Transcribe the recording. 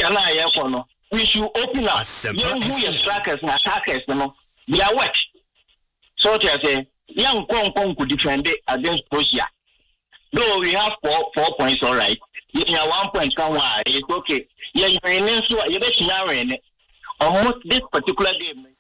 Croatia na yekono. We should open up. Young who your strikers and attackers, they are what? So to say, young Kong could defend it against Croatia. Though we have 4 points, all right. You have 1 point, it's okay. Yeah, you're in this, you're almost this particular game.